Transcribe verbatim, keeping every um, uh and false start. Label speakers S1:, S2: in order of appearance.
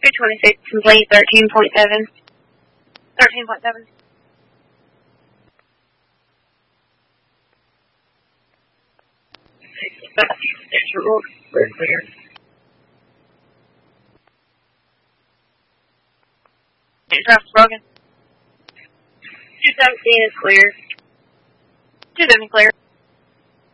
S1: two twenty-six complete, thirteen point seven. thirteen point seven. Very clear. Traffic broken. two seventeen is clear. two seventy clear.